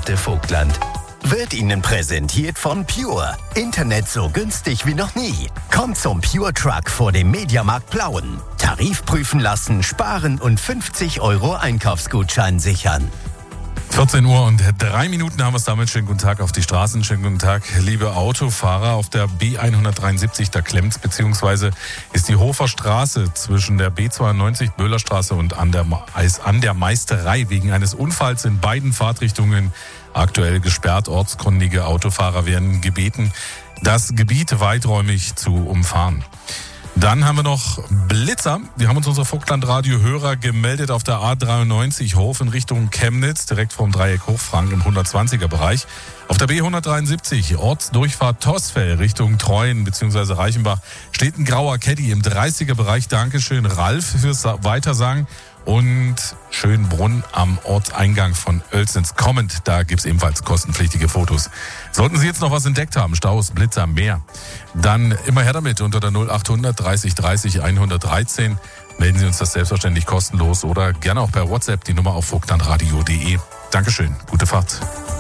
beste Vogtland. Wird Ihnen präsentiert von Pure. Internet so günstig wie noch nie. Kommt zum Pure Truck vor dem Mediamarkt Plauen. Tarif prüfen lassen, sparen und 50 € Einkaufsgutschein sichern. 14 Uhr und 3 Minuten haben wir es damit. Schönen guten Tag auf die Straßen. Schönen guten Tag, liebe Autofahrer. Auf der B173, da klemmt's, beziehungsweise ist die Hofer Straße zwischen der B92 Böhlerstraße und an der Meisterei wegen eines Unfalls in beiden Fahrtrichtungen aktuell gesperrt. Ortskundige Autofahrer werden gebeten, das Gebiet weiträumig zu umfahren. Dann haben wir noch Blitzer. Wir haben uns unsere Vogtland-Radio-Hörer gemeldet auf der A93 Hof in Richtung Chemnitz, direkt vom Dreieck Hochfranken im 120er-Bereich. Auf der B173 Ortsdurchfahrt Tosfell Richtung Treuen bzw. Reichenbach steht ein grauer Caddy im 30er-Bereich. Dankeschön, Ralf, fürs Weitersagen. Und Schönbrunn am Ortseingang von Oelsnitz kommend. Da gibt's ebenfalls kostenpflichtige Fotos. Sollten Sie jetzt noch was entdeckt haben, Staus, Blitzer, mehr, dann immer her damit unter der 0800 30 30 113. Melden Sie uns das selbstverständlich kostenlos oder gerne auch per WhatsApp, die Nummer auf vogtlandradio.de. Dankeschön, gute Fahrt.